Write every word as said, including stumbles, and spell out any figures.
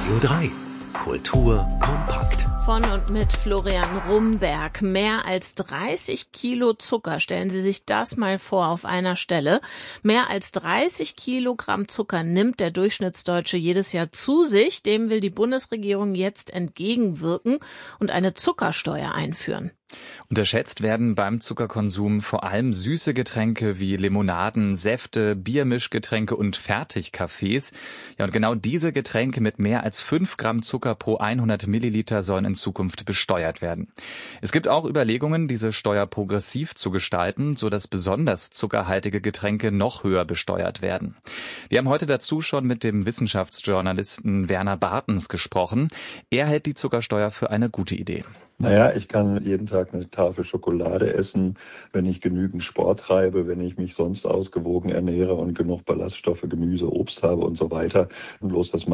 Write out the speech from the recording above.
Radio drei. Kultur kompakt. Von und mit Florian Rumberg. Mehr als dreißig Kilo Zucker. Stellen Sie sich das mal vor auf einer Stelle. Mehr als dreißig Kilogramm Zucker nimmt der Durchschnittsdeutsche jedes Jahr zu sich. Dem will die Bundesregierung jetzt entgegenwirken und eine Zuckersteuer einführen. Unterschätzt werden beim Zuckerkonsum vor allem süße Getränke wie Limonaden, Säfte, Biermischgetränke und Fertigkaffees. Ja, und genau diese Getränke mit mehr als fünf Gramm Zucker pro hundert Milliliter sollen in Zukunft besteuert werden. Es gibt auch Überlegungen, diese Steuer progressiv zu gestalten, sodass besonders zuckerhaltige Getränke noch höher besteuert werden. Wir haben heute dazu schon mit dem Wissenschaftsjournalisten Werner Bartens gesprochen. Er hält die Zuckersteuer für eine gute Idee. Naja, ich kann jeden Tag eine Tafel Schokolade essen, wenn ich genügend Sport treibe, wenn ich mich sonst ausgewogen ernähre und genug Ballaststoffe, Gemüse, Obst habe und so weiter. Und bloß das